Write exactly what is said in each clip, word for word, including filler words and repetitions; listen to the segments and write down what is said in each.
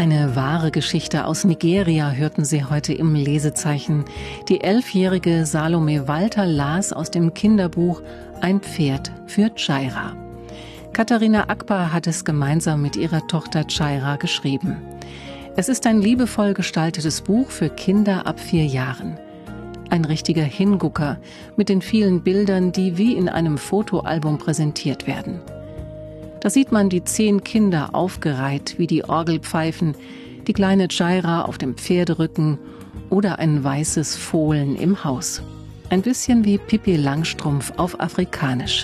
Eine wahre Geschichte aus Nigeria hörten Sie heute im Lesezeichen. Die elfjährige Salome Walter las aus dem Kinderbuch Ein Pferd für Jaira. Katharina Akbar hat es gemeinsam mit ihrer Tochter Jaira geschrieben. Es ist ein liebevoll gestaltetes Buch für Kinder ab vier Jahren. Ein richtiger Hingucker mit den vielen Bildern, die wie in einem Fotoalbum präsentiert werden. Da sieht man die zehn Kinder aufgereiht wie die Orgelpfeifen, die kleine Jaira auf dem Pferderücken oder ein weißes Fohlen im Haus. Ein bisschen wie Pippi Langstrumpf auf Afrikanisch.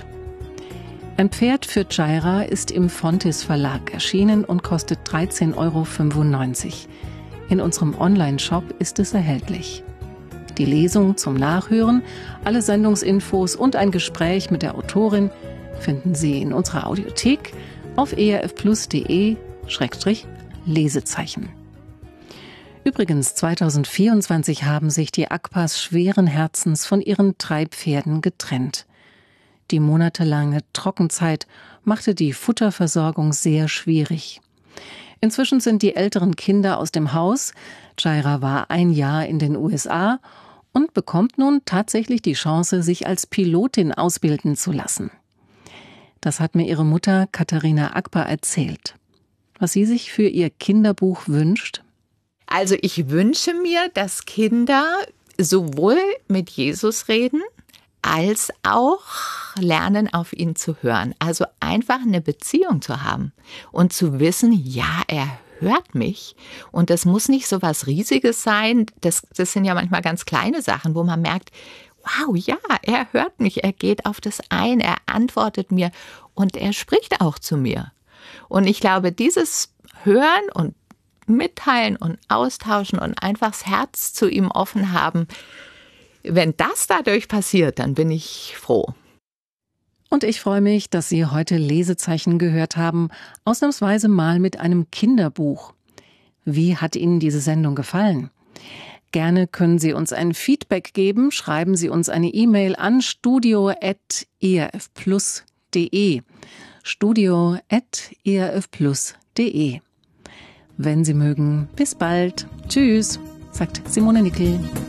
Ein Pferd für Jaira ist im Fontys Verlag erschienen und kostet dreizehn Euro fünfundneunzig. In unserem Online-Shop ist es erhältlich. Die Lesung zum Nachhören, alle Sendungsinfos und ein Gespräch mit der Autorin finden Sie in unserer Audiothek auf erfplus punkt de Schrägstrich Lesezeichen. Übrigens, zweitausendvierundzwanzig haben sich die Akbars schweren Herzens von ihren Treibpferden getrennt. Die monatelange Trockenzeit machte die Futterversorgung sehr schwierig. Inzwischen sind die älteren Kinder aus dem Haus. Jaira war ein Jahr in den U S A und bekommt nun tatsächlich die Chance, sich als Pilotin ausbilden zu lassen. Das hat mir ihre Mutter Katharina Akbar erzählt. Was sie sich für ihr Kinderbuch wünscht? Also ich wünsche mir, dass Kinder sowohl mit Jesus reden, als auch lernen, auf ihn zu hören. Also einfach eine Beziehung zu haben und zu wissen, ja, er hört mich. Und das muss nicht so was Riesiges sein. Das, das sind ja manchmal ganz kleine Sachen, wo man merkt, wow, ja, er hört mich, er geht auf das ein, er antwortet mir und er spricht auch zu mir. Und ich glaube, dieses Hören und Mitteilen und Austauschen und einfach das Herz zu ihm offen haben, wenn das dadurch passiert, dann bin ich froh. Und ich freue mich, dass Sie heute Lesezeichen gehört haben, ausnahmsweise mal mit einem Kinderbuch. Wie hat Ihnen diese Sendung gefallen? Gerne können Sie uns ein Feedback geben. Schreiben Sie uns eine E-Mail an studio at erfplus punkt de. studio at erfplus punkt de. Wenn Sie mögen, bis bald. Tschüss, sagt Simone Nickel.